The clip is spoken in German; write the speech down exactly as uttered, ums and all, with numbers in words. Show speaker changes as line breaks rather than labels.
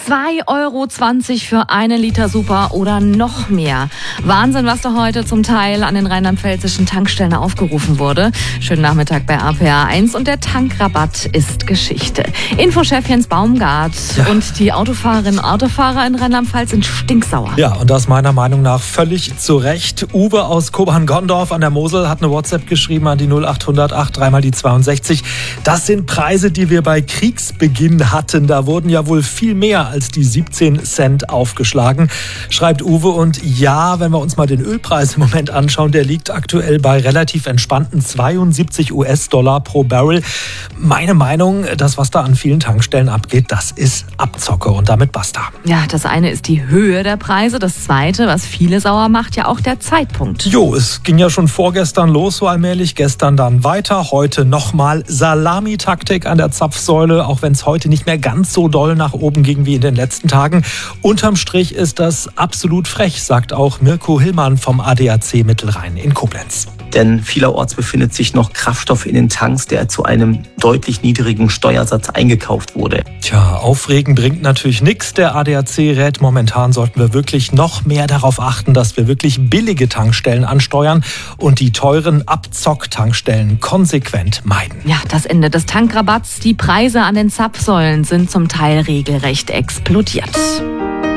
zwei Euro zwanzig für einen Liter Super oder noch mehr. Wahnsinn, was da heute zum Teil an den rheinland-pfälzischen Tankstellen aufgerufen wurde. Schönen Nachmittag bei A P A eins und der Tankrabatt ist Geschichte. Infochef Jens Baumgart ja. und die Autofahrerinnen und Autofahrer in Rheinland-Pfalz sind stinksauer.
Ja, und das meiner Meinung nach völlig zu Recht. Uwe aus Kobern-Gondorf an der Mosel hat eine WhatsApp geschrieben an die null achthundert acht drei mal die zweiundsechzig. Das sind Preise, die wir bei Kriegsbeginn hatten. Da wurden ja wohl viel mehr als die siebzehn Cent aufgeschlagen, schreibt Uwe. Und ja, wenn wir uns mal den Ölpreis im Moment anschauen, der liegt aktuell bei relativ entspannten zweiundsiebzig US-Dollar pro Barrel. Meine Meinung, das, was da an vielen Tankstellen abgeht, das ist Abzocke und damit basta.
Ja, das eine ist die Höhe der Preise, das zweite, was viele sauer macht, ja auch der Zeitpunkt.
Jo, es ging ja schon vorgestern los, so allmählich, gestern dann weiter, heute nochmal Salamitaktik an der Zapfsäule, auch wenn es heute nicht mehr ganz so doll nach oben ging wie in den letzten Tagen. Unterm Strich ist das absolut frech, sagt auch Mirko Hillmann vom A D A C Mittelrhein in Koblenz.
Denn vielerorts befindet sich noch Kraftstoff in den Tanks, der zu einem deutlich niedrigen Steuersatz eingekauft wurde.
Tja, aufregen bringt natürlich nichts. Der A D A C rät, momentan sollten wir wirklich noch mehr darauf achten, dass wir wirklich billige Tankstellen ansteuern und die teuren Abzock-Tankstellen konsequent meiden.
Ja, das Ende des Tankrabatts. Die Preise an den Zapfsäulen sind zum Teil regelrecht explodiert.